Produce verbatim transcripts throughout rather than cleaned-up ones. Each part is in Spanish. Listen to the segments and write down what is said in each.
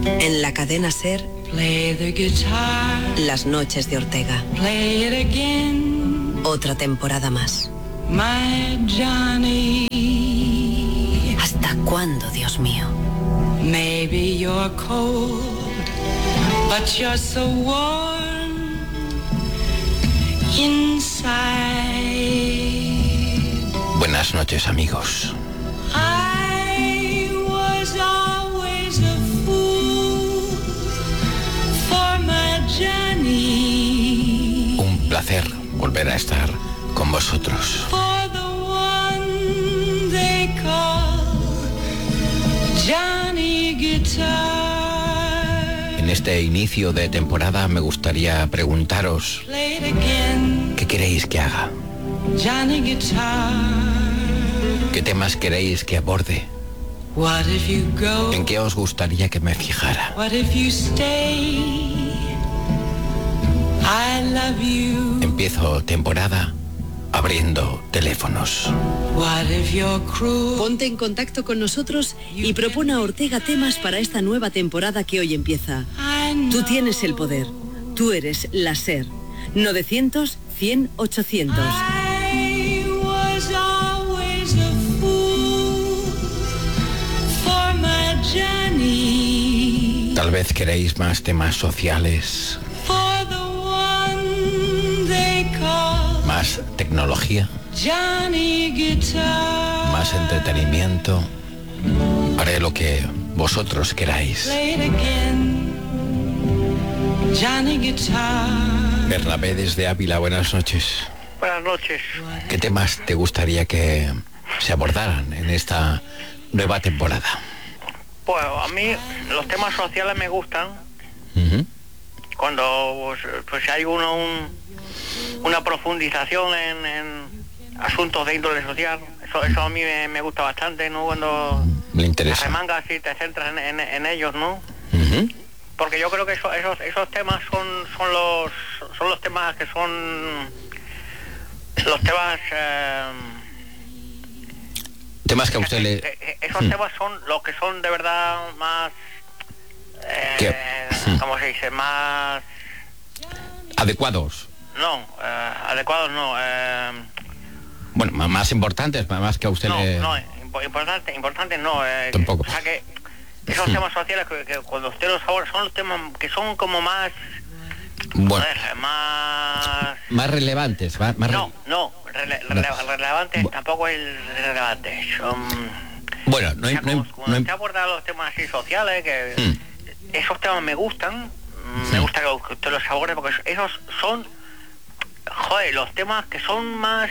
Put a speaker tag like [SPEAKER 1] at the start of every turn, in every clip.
[SPEAKER 1] En la cadena SER,
[SPEAKER 2] Play the guitar,
[SPEAKER 1] Las noches de Ortega.
[SPEAKER 2] play it again,
[SPEAKER 1] Otra temporada más.
[SPEAKER 2] my Johnny.
[SPEAKER 1] ¿Hasta cuándo, Dios mío?
[SPEAKER 2] Maybe you're cold, but you're so warm inside.
[SPEAKER 3] Buenas noches, amigos.
[SPEAKER 2] I was always a fool for my Johnny.
[SPEAKER 3] Un placer volver a estar con vosotros.
[SPEAKER 2] For the one they call Johnny Guitar.
[SPEAKER 3] En este inicio de temporada me gustaría preguntaros
[SPEAKER 2] Play it again,
[SPEAKER 3] qué queréis que haga,
[SPEAKER 2] Johnny Guitar.
[SPEAKER 3] qué temas queréis que aborde,
[SPEAKER 2] What if you go?
[SPEAKER 3] en qué os gustaría que me fijara.
[SPEAKER 2] What if you stay? I love you.
[SPEAKER 3] Empiezo temporada abriendo teléfonos.
[SPEAKER 2] What if you're cruel?
[SPEAKER 1] Ponte en contacto con nosotros y propone a Ortega temas para esta nueva temporada que hoy empieza.
[SPEAKER 2] I know.
[SPEAKER 1] Tú tienes el poder. Tú eres la SER. novecientos, cien, ochocientos.
[SPEAKER 2] I was always a fool for my Johnny.
[SPEAKER 3] Tal vez queréis más temas sociales,
[SPEAKER 2] For the one they call
[SPEAKER 3] más tecnología,
[SPEAKER 2] Johnny Guitar.
[SPEAKER 3] más entretenimiento. Haré lo que vosotros queráis.
[SPEAKER 2] Play it again, Johnny Guitar.
[SPEAKER 3] Bernabé desde Ávila, buenas noches.
[SPEAKER 4] Buenas noches.
[SPEAKER 3] ¿Qué temas te gustaría que se abordaran en esta nueva temporada?
[SPEAKER 4] Pues a mí los temas sociales me gustan.
[SPEAKER 3] Ujú.
[SPEAKER 4] Cuando pues, pues hay uno, un, una profundización en, en asuntos de índole social. Eso, eso a mí me, me gusta bastante, ¿no? Cuando
[SPEAKER 3] Me
[SPEAKER 4] te
[SPEAKER 3] interesa.
[SPEAKER 4] remangas y te centras en, en, en ellos, ¿no?
[SPEAKER 3] Ujú.
[SPEAKER 4] Porque yo creo que eso, esos esos temas son son los son los temas que son los temas eh,
[SPEAKER 3] Temas que a usted le...
[SPEAKER 4] eh, eh, esos
[SPEAKER 3] Hmm.
[SPEAKER 4] temas son los que son de verdad más eh,
[SPEAKER 3] ¿Qué? Hmm.
[SPEAKER 4] ¿cómo se dice? Más
[SPEAKER 3] adecuados.
[SPEAKER 4] no eh, adecuados no eh,
[SPEAKER 3] Bueno, ma- más importantes, ma- más que a usted
[SPEAKER 4] no
[SPEAKER 3] le...
[SPEAKER 4] no impo- importante importante no eh,
[SPEAKER 3] Tampoco.
[SPEAKER 4] o sea que esos
[SPEAKER 3] Hmm.
[SPEAKER 4] temas sociales que, que cuando usted los ahora son los temas que son como más
[SPEAKER 3] Bueno,
[SPEAKER 4] joder, más
[SPEAKER 3] más relevantes, más... más
[SPEAKER 4] no
[SPEAKER 3] re-
[SPEAKER 4] no rele- rele- relevantes tampoco es relevante son
[SPEAKER 3] Bueno, no
[SPEAKER 4] o
[SPEAKER 3] hay...
[SPEAKER 4] sea,
[SPEAKER 3] no hay-
[SPEAKER 4] como-
[SPEAKER 3] no
[SPEAKER 4] cuando
[SPEAKER 3] hay-
[SPEAKER 4] usted aborda los temas así sociales que
[SPEAKER 3] Hmm.
[SPEAKER 4] esos temas me gustan
[SPEAKER 3] Sí.
[SPEAKER 4] me gusta que usted los aborde porque esos son joder los temas que son más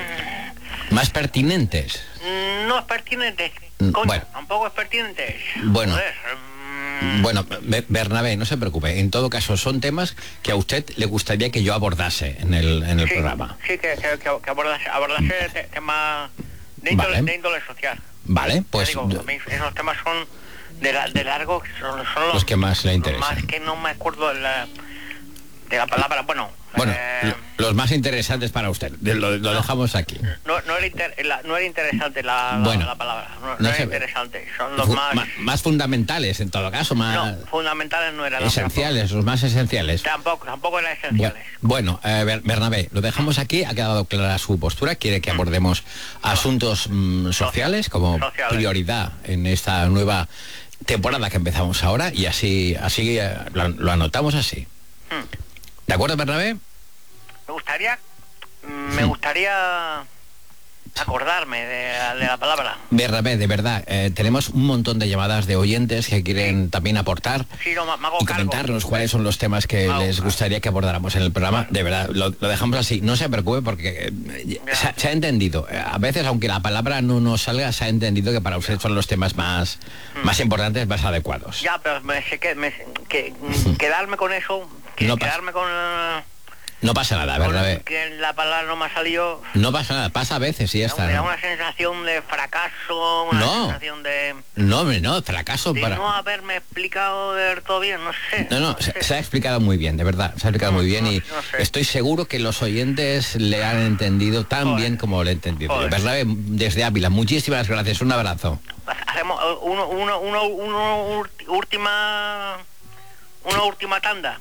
[SPEAKER 4] mm,
[SPEAKER 3] más pertinentes.
[SPEAKER 4] no es pertinente,
[SPEAKER 3] Mm,
[SPEAKER 4] coño,
[SPEAKER 3] bueno.
[SPEAKER 4] tampoco es pertinente.
[SPEAKER 3] Bueno.
[SPEAKER 4] Joder, mm,
[SPEAKER 3] Bueno, Be- Bernabé, no se preocupe. En todo caso, son temas que a usted le gustaría que yo abordase en el, en el
[SPEAKER 4] sí,
[SPEAKER 3] programa.
[SPEAKER 4] Sí, que, que, que, que abordase, abordase te- temas de índole,
[SPEAKER 3] Vale.
[SPEAKER 4] de índole social.
[SPEAKER 3] Vale,
[SPEAKER 4] Ya
[SPEAKER 3] pues
[SPEAKER 4] digo, a mí esos temas son de, la- de largo, son, son los,
[SPEAKER 3] Los que más le
[SPEAKER 4] los
[SPEAKER 3] interesan.
[SPEAKER 4] más que no me acuerdo de la, de la palabra, bueno...
[SPEAKER 3] bueno,
[SPEAKER 4] eh,
[SPEAKER 3] lo- los más interesantes para usted. Lo, lo dejamos aquí.
[SPEAKER 4] no, no, era inter- la- no era interesante la, la-
[SPEAKER 3] Bueno,
[SPEAKER 4] la palabra, no, no
[SPEAKER 3] no
[SPEAKER 4] era
[SPEAKER 3] se-
[SPEAKER 4] interesante, son los
[SPEAKER 3] Fu-
[SPEAKER 4] más...
[SPEAKER 3] ma- más fundamentales, en todo caso, más
[SPEAKER 4] no, fundamentales no eran. no,
[SPEAKER 3] esenciales, los más esenciales.
[SPEAKER 4] Tampoco, tampoco eran
[SPEAKER 3] Bu-
[SPEAKER 4] esenciales.
[SPEAKER 3] Bueno, eh, Ber- Bernabé, lo dejamos aquí, ha quedado clara su postura, quiere que abordemos asuntos mm, sociales como
[SPEAKER 4] Sociales.
[SPEAKER 3] prioridad en esta nueva temporada que empezamos ahora y así así eh, lo, lo anotamos así.
[SPEAKER 4] Hmm.
[SPEAKER 3] ¿De acuerdo, Bernabé?
[SPEAKER 4] Me gustaría, mm, me
[SPEAKER 3] Sí.
[SPEAKER 4] gustaría acordarme de, de la palabra.
[SPEAKER 3] Bernabé, de verdad, eh, tenemos un montón de llamadas de oyentes que quieren también aportar
[SPEAKER 4] Sí, no, me me hago
[SPEAKER 3] y
[SPEAKER 4] cargo.
[SPEAKER 3] comentarnos cuáles son los temas que
[SPEAKER 4] Me hago
[SPEAKER 3] les
[SPEAKER 4] cargo.
[SPEAKER 3] gustaría que abordáramos en el programa. De verdad, lo, lo dejamos así. No se preocupe porque eh,
[SPEAKER 4] Ya.
[SPEAKER 3] se, ha- se ha entendido. Eh, A veces, aunque la palabra no nos salga, se ha entendido que para usted son los temas más, más importantes, más adecuados.
[SPEAKER 4] Ya, pero me, sé que, me, que quedarme con eso, que,
[SPEAKER 3] No pasa.
[SPEAKER 4] quedarme con, eh,
[SPEAKER 3] No pasa nada,
[SPEAKER 4] con
[SPEAKER 3] Bernabé.
[SPEAKER 4] que la palabra no me ha salido.
[SPEAKER 3] No pasa nada, pasa a veces y ya está.
[SPEAKER 4] Me da
[SPEAKER 3] ¿no?
[SPEAKER 4] una sensación de fracaso, una
[SPEAKER 3] No.
[SPEAKER 4] sensación de,
[SPEAKER 3] No, hombre, no, fracaso
[SPEAKER 4] de
[SPEAKER 3] para...
[SPEAKER 4] no haberme explicado del todo bien, no sé.
[SPEAKER 3] No, no, se, se ha explicado muy bien, de verdad, se ha explicado
[SPEAKER 4] No,
[SPEAKER 3] muy bien
[SPEAKER 4] no,
[SPEAKER 3] y
[SPEAKER 4] no sé.
[SPEAKER 3] estoy seguro que los oyentes le han entendido tan
[SPEAKER 4] Joder.
[SPEAKER 3] bien como le he entendido.
[SPEAKER 4] Joder.
[SPEAKER 3] Bernabé, desde Ávila, muchísimas gracias, un abrazo.
[SPEAKER 4] hacemos eh, uno, uno, uno, uno ulti- última, una última tanda.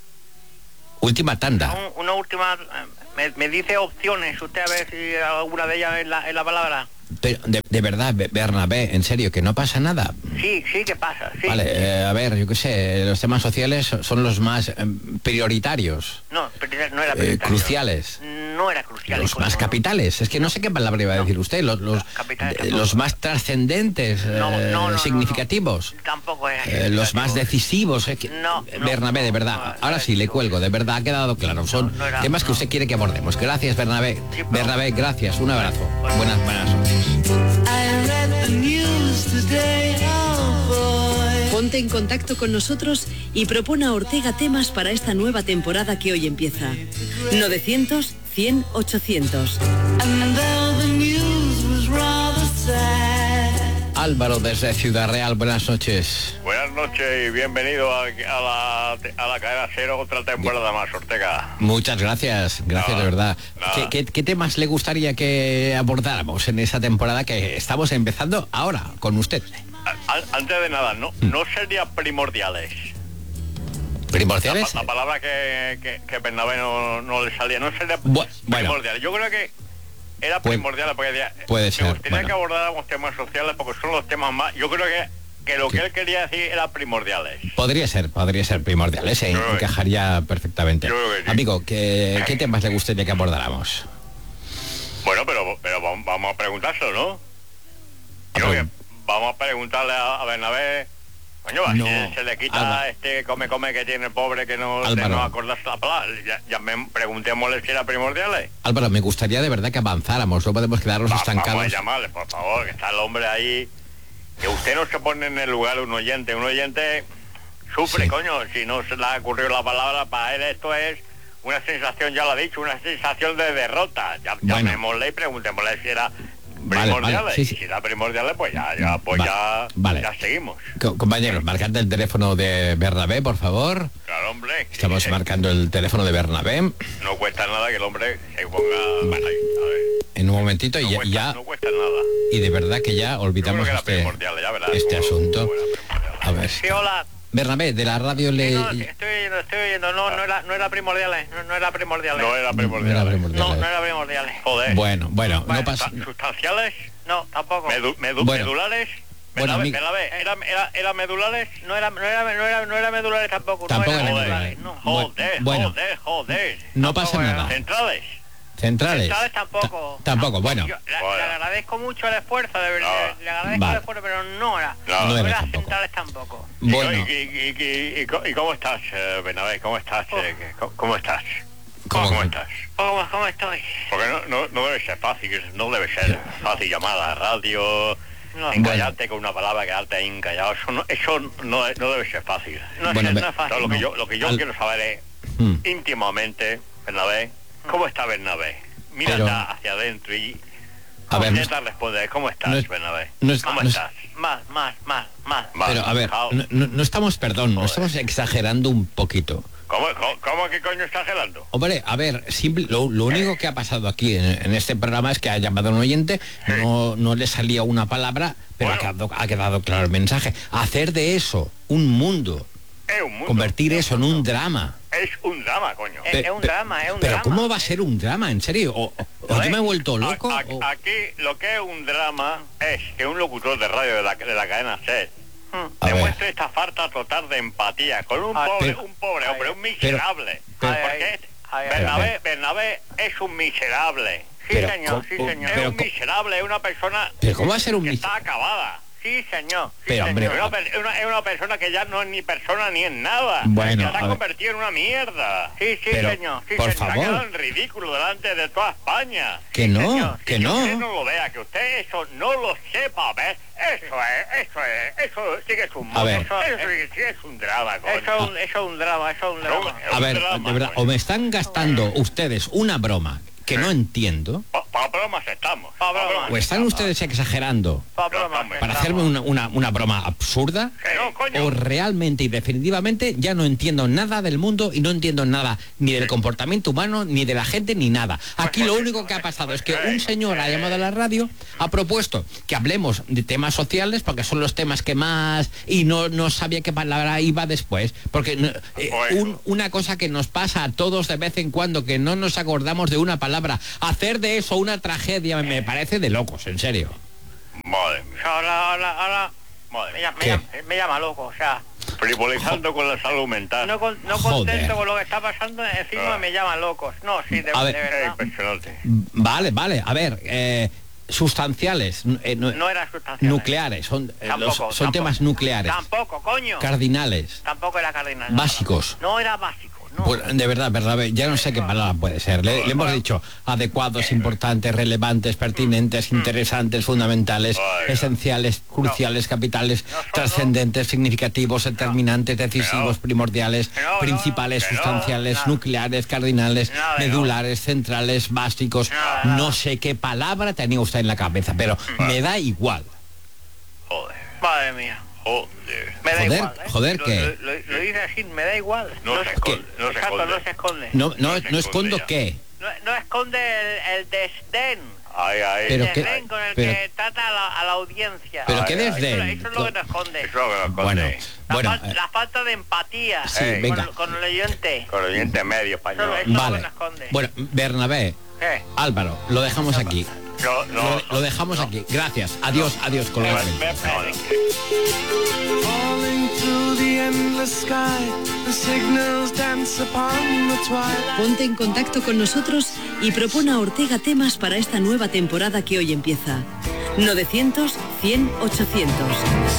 [SPEAKER 3] Última tanda.
[SPEAKER 4] Un- una última, eh, me, me dice opciones, usted a ver si alguna de ellas es la, es la palabra.
[SPEAKER 3] Pero, de, de verdad, Be- Bernabé, en serio, que no pasa nada.
[SPEAKER 4] Sí, sí, ¿qué pasa? Sí.
[SPEAKER 3] Vale, eh, a ver, yo qué sé, los temas sociales son- son los más eh, prioritarios,
[SPEAKER 4] No, pero no era
[SPEAKER 3] eh,
[SPEAKER 4] prioritario.
[SPEAKER 3] cruciales.
[SPEAKER 4] No era crucial.
[SPEAKER 3] Los
[SPEAKER 4] coño,
[SPEAKER 3] más
[SPEAKER 4] no.
[SPEAKER 3] capitales, es que no sé qué palabra iba a decir usted, los, los,
[SPEAKER 4] Capitales
[SPEAKER 3] eh,
[SPEAKER 4] tampoco.
[SPEAKER 3] los más trascendentes, eh,
[SPEAKER 4] No, no, no, no,
[SPEAKER 3] significativos,
[SPEAKER 4] no. Tampoco es.
[SPEAKER 3] eh, los más decisivos. eh, que-
[SPEAKER 4] No, no,
[SPEAKER 3] Bernabé, de
[SPEAKER 4] no,
[SPEAKER 3] verdad,
[SPEAKER 4] no,
[SPEAKER 3] ahora
[SPEAKER 4] no,
[SPEAKER 3] sí, le
[SPEAKER 4] no.
[SPEAKER 3] cuelgo, de verdad, ha quedado claro. Son
[SPEAKER 4] No, no era-
[SPEAKER 3] temas que
[SPEAKER 4] no.
[SPEAKER 3] usted quiere que abordemos. Gracias, Bernabé.
[SPEAKER 4] Sí, pero-
[SPEAKER 3] Bernabé, gracias, un abrazo. Buenas, buenas noches.
[SPEAKER 2] I read the news today, oh boy.
[SPEAKER 1] Ponte en contacto con nosotros y propone a Ortega temas para esta nueva temporada que hoy empieza. novecientos, cien, ochocientos.
[SPEAKER 2] And though the news was rather sad,
[SPEAKER 3] Álvaro desde Ciudad Real, buenas noches.
[SPEAKER 5] Buenas noches y bienvenido a, a la, a la cadena Cero, otra temporada más, Ortega.
[SPEAKER 3] Muchas gracias, gracias
[SPEAKER 5] Nada,
[SPEAKER 3] de verdad.
[SPEAKER 5] nada.
[SPEAKER 3] ¿Qué, qué, qué temas le gustaría que abordáramos en esa temporada que estamos empezando ahora con usted?
[SPEAKER 5] A- a- antes de nada, no, no sería primordiales. La,
[SPEAKER 3] ¿Primordiales?
[SPEAKER 5] pa- la palabra que, que, que Bernabé no, no le salía, no sería
[SPEAKER 3] Bu- bueno.
[SPEAKER 5] primordiales. Yo creo que era
[SPEAKER 3] Puede-
[SPEAKER 5] primordial porque decía,
[SPEAKER 3] puede
[SPEAKER 5] me
[SPEAKER 3] ser,
[SPEAKER 5] gustaría
[SPEAKER 3] bueno.
[SPEAKER 5] que abordáramos temas sociales porque son los temas más. Yo creo que, que lo que él quería decir era primordiales.
[SPEAKER 3] Podría ser, podría ser primordiales, se
[SPEAKER 5] Yo creo que-
[SPEAKER 3] encajaría perfectamente.
[SPEAKER 5] Yo creo que sí.
[SPEAKER 3] Amigo, ¿qué, ¿qué temas le gustaría que abordáramos?
[SPEAKER 5] Bueno, pero, pero vamos, vamos a preguntárselo, ¿no?
[SPEAKER 3] A
[SPEAKER 5] Yo creo
[SPEAKER 3] pregun-
[SPEAKER 5] que vamos a preguntarle a, a Bernabé, coño, así
[SPEAKER 3] No,
[SPEAKER 5] se le quita
[SPEAKER 3] Alba-
[SPEAKER 5] este come come que tiene el pobre que no, de
[SPEAKER 3] Álvaro.
[SPEAKER 5] no acordarse la palabra. Ya, ya me preguntémosle si era primordiales.
[SPEAKER 3] Álvaro, me gustaría de verdad que avanzáramos, no podemos quedarnos
[SPEAKER 5] Va-
[SPEAKER 3] estancados.
[SPEAKER 5] Vamos a llamarle, por favor, que está el hombre ahí. Que usted no se pone en el lugar de un oyente. Un oyente sufre,
[SPEAKER 3] Sí.
[SPEAKER 5] coño, si no se le ha ocurrido la palabra. Para él esto es una sensación, ya lo ha dicho, una sensación de derrota. Ya,
[SPEAKER 3] Bueno.
[SPEAKER 5] Llamémosle y preguntémosle si era
[SPEAKER 3] Vale,
[SPEAKER 5] primordiales.
[SPEAKER 3] vale, sí, sí.
[SPEAKER 5] Y si era primordiales, pues ya, ya, pues
[SPEAKER 3] Va-
[SPEAKER 5] ya,
[SPEAKER 3] vale.
[SPEAKER 5] ya seguimos.
[SPEAKER 3] Co- compañeros, marcad el teléfono de Bernabé, por favor.
[SPEAKER 5] Claro, hombre.
[SPEAKER 3] Estamos
[SPEAKER 5] que-
[SPEAKER 3] marcando el teléfono de Bernabé.
[SPEAKER 5] No cuesta nada que el hombre se ponga
[SPEAKER 3] Vale.
[SPEAKER 5] ahí, a ver.
[SPEAKER 3] En un momentito
[SPEAKER 5] No
[SPEAKER 3] y ya,
[SPEAKER 5] cuesta,
[SPEAKER 3] ya-
[SPEAKER 5] no cuesta nada.
[SPEAKER 3] y de verdad que ya
[SPEAKER 5] Yo creo
[SPEAKER 3] olvidamos
[SPEAKER 5] que era
[SPEAKER 3] este,
[SPEAKER 5] primordial, ya verás.
[SPEAKER 3] este
[SPEAKER 5] cómo-
[SPEAKER 3] asunto.
[SPEAKER 5] cómo era primordial.
[SPEAKER 3] A ver,
[SPEAKER 4] Sí, hola.
[SPEAKER 3] Bernabé, de la radio
[SPEAKER 4] Sí,
[SPEAKER 3] le...
[SPEAKER 4] no, sí, estoy oyendo, estoy oyendo. No, no era, no era primordiales. No, no era primordiales.
[SPEAKER 5] No era
[SPEAKER 3] No
[SPEAKER 5] primordial.
[SPEAKER 3] era primordial.
[SPEAKER 4] No, no era primordiales.
[SPEAKER 5] Joder.
[SPEAKER 3] Bueno, bueno,
[SPEAKER 4] Vale,
[SPEAKER 3] no pasa...
[SPEAKER 5] Sa- ¿Sustanciales?
[SPEAKER 4] No, tampoco.
[SPEAKER 5] Medu- medu-
[SPEAKER 3] Bueno.
[SPEAKER 5] ¿Medulares?
[SPEAKER 3] Bueno,
[SPEAKER 5] Bernabé,
[SPEAKER 3] amigo.
[SPEAKER 5] Bernabé, ¿era, era, ¿era medulares?
[SPEAKER 4] No era, no era, no era, no era medulares tampoco.
[SPEAKER 3] Tampoco
[SPEAKER 4] no
[SPEAKER 3] era
[SPEAKER 4] era
[SPEAKER 3] medulares.
[SPEAKER 4] No.
[SPEAKER 5] Joder,
[SPEAKER 3] Bueno.
[SPEAKER 5] joder, joder.
[SPEAKER 3] No pasa
[SPEAKER 4] Tampoco era.
[SPEAKER 3] nada.
[SPEAKER 5] ¿Centrales?
[SPEAKER 3] Centrales.
[SPEAKER 4] Centrales tampoco.
[SPEAKER 3] Ta- tampoco, bueno.
[SPEAKER 4] Yo le,
[SPEAKER 5] Bueno.
[SPEAKER 4] le agradezco mucho el esfuerzo, de verdad.
[SPEAKER 5] No.
[SPEAKER 4] Le agradezco
[SPEAKER 3] Vale.
[SPEAKER 4] el esfuerzo, pero no era.
[SPEAKER 5] No,
[SPEAKER 3] no era
[SPEAKER 4] era
[SPEAKER 3] tampoco.
[SPEAKER 4] centrales tampoco.
[SPEAKER 5] ¿Y,
[SPEAKER 3] Bueno,
[SPEAKER 5] y, y, y- y co- y cómo estás, eh, Bernabé? ¿Cómo estás?
[SPEAKER 4] Oh.
[SPEAKER 5] eh, que- ¿Cómo, cómo estás?
[SPEAKER 3] ¿Cómo?
[SPEAKER 5] ¿Cómo estás?
[SPEAKER 4] ¿Cómo, cómo estoy?
[SPEAKER 5] Porque no, no, no debe ser fácil, no debe ser fácil llamar a la radio,
[SPEAKER 4] No.
[SPEAKER 5] encallarte con una palabra, quedarte ahí encallado. Eso no, eso no, no debe ser fácil.
[SPEAKER 4] No,
[SPEAKER 3] Bueno,
[SPEAKER 4] es,
[SPEAKER 3] ve-
[SPEAKER 4] no es fácil.
[SPEAKER 5] Entonces, lo que
[SPEAKER 4] no.
[SPEAKER 5] yo, lo que yo
[SPEAKER 3] Al-
[SPEAKER 5] quiero saber es,
[SPEAKER 3] Mm.
[SPEAKER 5] íntimamente, Bernabé, ¿cómo está Bernabé? Mira
[SPEAKER 3] Pero-
[SPEAKER 5] hacia adentro y
[SPEAKER 3] A ver, no
[SPEAKER 5] intenta responder. ¿Cómo estás,
[SPEAKER 3] no es-
[SPEAKER 5] Bernabé?
[SPEAKER 3] no es-
[SPEAKER 5] ¿Cómo
[SPEAKER 3] no es-
[SPEAKER 5] estás?
[SPEAKER 4] Más, más, más, más.
[SPEAKER 5] Vale,
[SPEAKER 3] pero a ver,
[SPEAKER 5] chao.
[SPEAKER 3] no, no- no estamos, perdón, no
[SPEAKER 5] Joder.
[SPEAKER 3] estamos exagerando un poquito.
[SPEAKER 5] ¿Cómo, cómo, cómo que coño estás gelando?
[SPEAKER 3] Hombre, a ver, simple, lo, lo único que ha pasado aquí en, en este programa es que ha llamado a un oyente, no, no le salía una palabra, pero
[SPEAKER 5] Bueno.
[SPEAKER 3] ha, quedado, ha quedado claro el mensaje. Hacer de eso un mundo,
[SPEAKER 5] Es un mundo.
[SPEAKER 3] convertir eso en un drama.
[SPEAKER 5] Es un drama, coño.
[SPEAKER 4] Es,
[SPEAKER 3] Pe-
[SPEAKER 4] es un
[SPEAKER 3] pe-
[SPEAKER 4] drama, es un
[SPEAKER 3] pero
[SPEAKER 4] drama.
[SPEAKER 3] ¿cómo va a ser un drama, en serio? ¿O, o- o yo me he vuelto loco?
[SPEAKER 5] A- a-
[SPEAKER 3] o-
[SPEAKER 5] Aquí lo que es un drama es que un locutor de radio de la, de la cadena SER
[SPEAKER 4] Hmm.
[SPEAKER 3] A ver.
[SPEAKER 5] demuestre esta falta total de empatía con un
[SPEAKER 4] Ay,
[SPEAKER 5] pobre,
[SPEAKER 3] pero-
[SPEAKER 5] un pobre hombre, un
[SPEAKER 3] pero-
[SPEAKER 5] miserable.
[SPEAKER 3] pero-
[SPEAKER 5] Porque
[SPEAKER 4] Ay, ay, ay,
[SPEAKER 5] Bernabé,
[SPEAKER 3] ay.
[SPEAKER 5] Bernabé es un miserable.
[SPEAKER 4] Sí,
[SPEAKER 3] Pero,
[SPEAKER 4] señor, sí,
[SPEAKER 3] ¿cómo-
[SPEAKER 4] señor.
[SPEAKER 5] Es
[SPEAKER 3] pero
[SPEAKER 5] un
[SPEAKER 3] co-
[SPEAKER 5] miserable, es una persona
[SPEAKER 3] pero ¿cómo va a ser un
[SPEAKER 5] que
[SPEAKER 3] miserable?
[SPEAKER 5] está acabada.
[SPEAKER 4] Sí, señor. Sí,
[SPEAKER 3] Pero, hombre,
[SPEAKER 5] Es
[SPEAKER 4] señor.
[SPEAKER 5] una, per- es una- es una persona que ya no es ni persona ni es nada.
[SPEAKER 3] Bueno,
[SPEAKER 5] que se
[SPEAKER 3] a
[SPEAKER 5] ha
[SPEAKER 3] ver.
[SPEAKER 5] convertido en una mierda.
[SPEAKER 4] Sí, sí,
[SPEAKER 3] Pero,
[SPEAKER 4] señor. Sí,
[SPEAKER 3] por
[SPEAKER 4] señor.
[SPEAKER 5] Se ha
[SPEAKER 3] favor.
[SPEAKER 5] quedado en ridículo delante de toda España.
[SPEAKER 3] Que no,
[SPEAKER 4] señor.
[SPEAKER 3] que
[SPEAKER 5] Que usted
[SPEAKER 3] no.
[SPEAKER 5] no lo vea, que usted eso no lo sepa, ¿ves? Eso es, eso es, eso sí que es un
[SPEAKER 3] A ver.
[SPEAKER 5] Eso, eso sí, sí es un drama, coño.
[SPEAKER 4] Eso es un, eso es un drama, eso es un drama.
[SPEAKER 5] Es
[SPEAKER 3] A
[SPEAKER 5] un
[SPEAKER 3] ver,
[SPEAKER 5] drama,
[SPEAKER 3] de verdad,
[SPEAKER 5] coño.
[SPEAKER 3] o me están gastando ustedes una broma que no entiendo,
[SPEAKER 5] Po- para bromas estamos.
[SPEAKER 4] Pa' bromas.
[SPEAKER 3] ¿O están ustedes exagerando
[SPEAKER 4] Pa' bromas,
[SPEAKER 5] hombre,
[SPEAKER 3] para
[SPEAKER 4] estamos.
[SPEAKER 3] hacerme una, una, una broma absurda?
[SPEAKER 5] Que no, coño.
[SPEAKER 3] ¿O realmente y definitivamente ya no entiendo nada del mundo y no entiendo nada ni del comportamiento humano, ni de la gente, ni nada? Aquí lo único que ha pasado es que un señor ha llamado a la radio, ha propuesto que hablemos de temas sociales, porque son los temas que más... y no, no sabía qué palabra iba después. Porque no- eh, un- una cosa que nos pasa a todos de vez en cuando, que no nos acordamos de una palabra. Hacer de eso una tragedia me parece de locos, en serio.
[SPEAKER 5] Madre mía.
[SPEAKER 4] Ahora, ahora, ahora...
[SPEAKER 5] Madre
[SPEAKER 4] Me
[SPEAKER 5] mía.
[SPEAKER 4] llama, me,
[SPEAKER 3] ¿Qué?
[SPEAKER 4] llama, me llama loco, o sea...
[SPEAKER 5] Frivolizando con la salud mental.
[SPEAKER 4] No, con- no
[SPEAKER 3] Joder.
[SPEAKER 4] contento con lo que está pasando, encima
[SPEAKER 5] Ah.
[SPEAKER 4] me llaman locos. No, sí, de,
[SPEAKER 3] A ver.
[SPEAKER 4] de
[SPEAKER 5] Eh,
[SPEAKER 4] verdad.
[SPEAKER 5] impresionante.
[SPEAKER 3] Vale, vale, a ver, eh, sustanciales, eh, no-
[SPEAKER 4] No era sustancial.
[SPEAKER 3] nucleares, son, eh,
[SPEAKER 4] Tampoco,
[SPEAKER 3] los- son
[SPEAKER 4] tampoco.
[SPEAKER 3] temas nucleares,
[SPEAKER 4] Tampoco, coño.
[SPEAKER 3] cardinales,
[SPEAKER 4] Tampoco era cardinal.
[SPEAKER 3] básicos.
[SPEAKER 4] No era básico, no.
[SPEAKER 3] Pues, de verdad, verdad, ya no sé qué palabra puede ser. Le, le hemos dicho adecuados, importantes, relevantes, pertinentes, interesantes, fundamentales,
[SPEAKER 5] Ay,
[SPEAKER 3] esenciales, cruciales, capitales,
[SPEAKER 4] No son,
[SPEAKER 3] trascendentes, significativos, determinantes, decisivos,
[SPEAKER 5] no.
[SPEAKER 3] primordiales,
[SPEAKER 4] Que no, no,
[SPEAKER 3] principales,
[SPEAKER 5] que no,
[SPEAKER 3] sustanciales,
[SPEAKER 4] nada.
[SPEAKER 3] nucleares, cardinales,
[SPEAKER 4] Nada de
[SPEAKER 3] medulares, centrales, básicos.
[SPEAKER 4] Nada, nada.
[SPEAKER 3] No sé qué palabra tenía usted en la cabeza, pero me da igual.
[SPEAKER 5] Joder.
[SPEAKER 4] Madre mía.
[SPEAKER 5] Joder.
[SPEAKER 4] Me da
[SPEAKER 3] Joder,
[SPEAKER 4] igual, ¿eh?
[SPEAKER 3] joder,
[SPEAKER 4] lo,
[SPEAKER 3] ¿qué?
[SPEAKER 4] Lo, lo- lo dice así, me da igual.
[SPEAKER 5] No se esconde, no se
[SPEAKER 4] exacto,
[SPEAKER 5] esconde.
[SPEAKER 4] no se esconde.
[SPEAKER 3] No, no,
[SPEAKER 5] No se
[SPEAKER 3] no escondo
[SPEAKER 5] esconde ya.
[SPEAKER 3] qué.
[SPEAKER 4] No, no esconde el, el desdén.
[SPEAKER 5] Ay, ay.
[SPEAKER 3] Pero
[SPEAKER 4] el
[SPEAKER 3] qué-
[SPEAKER 4] desdén con el
[SPEAKER 3] pero-
[SPEAKER 4] que trata a la, a la audiencia.
[SPEAKER 3] Pero
[SPEAKER 5] Ay,
[SPEAKER 3] qué
[SPEAKER 5] ay,
[SPEAKER 3] desdén.
[SPEAKER 4] Eso, eso es lo que no esconde.
[SPEAKER 5] Eso es lo que nos
[SPEAKER 3] Bueno,
[SPEAKER 5] conté.
[SPEAKER 4] La,
[SPEAKER 3] bueno,
[SPEAKER 4] fal-
[SPEAKER 3] eh,
[SPEAKER 4] la falta de empatía
[SPEAKER 3] sí,
[SPEAKER 5] Ey.
[SPEAKER 3] venga.
[SPEAKER 4] con, con el oyente.
[SPEAKER 5] Con el diente medio español.
[SPEAKER 4] Eso- eso-
[SPEAKER 3] Vale.
[SPEAKER 4] no esconde.
[SPEAKER 3] Bueno, Bernabé,
[SPEAKER 4] ¿Qué?
[SPEAKER 3] Álvaro, lo dejamos aquí.
[SPEAKER 5] No, no,
[SPEAKER 3] Lo, lo dejamos aquí. Gracias. Adiós, adiós,
[SPEAKER 5] no,
[SPEAKER 3] colega.
[SPEAKER 5] no, no.
[SPEAKER 2] Falling through the endless sky, the signals dance upon the twilight.
[SPEAKER 1] Ponte en contacto con nosotros y propone a Ortega temas para esta nueva temporada que hoy empieza. novecientos, cien, ochocientos.